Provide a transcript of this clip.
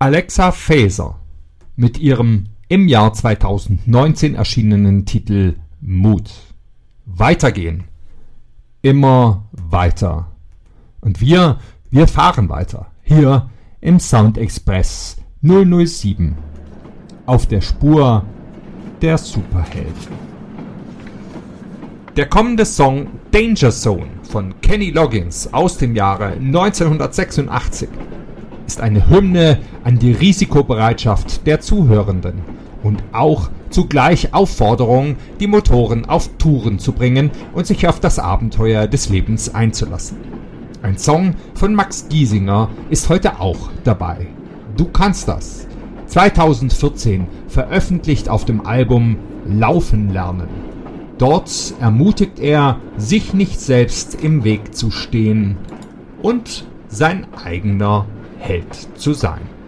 Alexa Faeser mit ihrem im Jahr 2019 erschienenen Titel Mut. Weitergehen. Immer weiter. Und wir fahren weiter. Hier im Sound Express 007. Auf der Spur der Superhelden. Der kommende Song Danger Zone von Kenny Loggins aus dem Jahre 1986 ist eine Hymne an die Risikobereitschaft der Zuhörenden und auch zugleich Aufforderung, die Motoren auf Touren zu bringen und sich auf das Abenteuer des Lebens einzulassen. Ein Song von Max Giesinger ist heute auch dabei. Du kannst das. 2014 veröffentlicht auf dem Album Laufen lernen. Dort ermutigt er, sich nicht selbst im Weg zu stehen und sein eigener Held zu sein.